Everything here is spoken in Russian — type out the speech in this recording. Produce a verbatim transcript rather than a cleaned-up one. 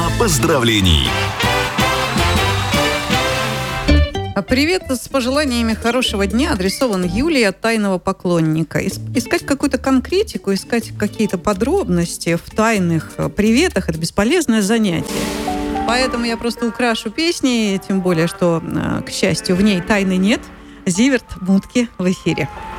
Программа поздравлений. Привет с пожеланиями хорошего дня адресован Юлии от тайного поклонника. Искать какую-то конкретику, искать какие-то подробности в тайных приветах – это бесполезное занятие. Поэтому я просто украшу песней, тем более, что, к счастью, в ней тайны нет. Зиверт Мутки в эфире.